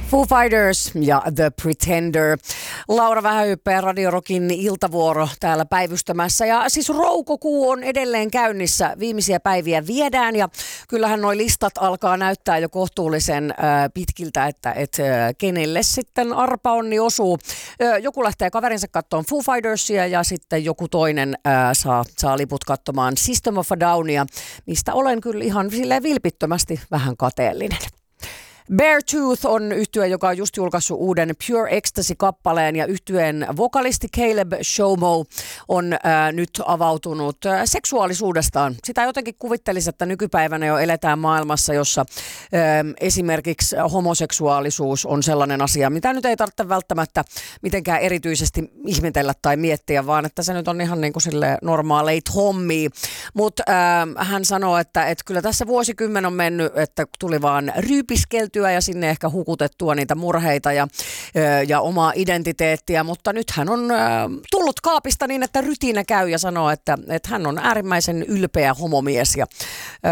Foo Fighters ja The Pretender. Laura Vähähyppä ja Radio Rockin iltavuoro täällä päivystämässä. Ja siis roukokuu on edelleen käynnissä. Viimeisiä päiviä viedään ja kyllähän noi listat alkaa näyttää jo kohtuullisen pitkiltä, että kenelle sitten arpaonni osuu. Joku lähtee kaverinsa katsomaan Foo Fightersia ja sitten joku toinen saa liput katsomaan System of a Downia, mistä olen kyllä ihan silleen vilpittömästi vähän kateellinen. Beartooth on yhtye, joka on just julkaissut uuden Pure Ecstasy-kappaleen ja yhtyeen vokalisti Caleb Shomo on nyt avautunut seksuaalisuudestaan. Sitä jotenkin kuvittelisi, että nykypäivänä jo eletään maailmassa, jossa esimerkiksi homoseksuaalisuus on sellainen asia, mitä nyt ei tarvitse välttämättä mitenkään erityisesti ihmetellä tai miettiä, vaan että se nyt on ihan niin kuin sille normaaleit hommia. Mutta hän sanoo, että kyllä tässä vuosikymmen on mennyt, että tuli vaan ryypiskeltyä ja sinne ehkä hukutettua niitä murheita ja omaa identiteettiä, mutta nyt hän on tullut kaapista niin, että rytinä käy ja sanoo, että hän on äärimmäisen ylpeä homomies ja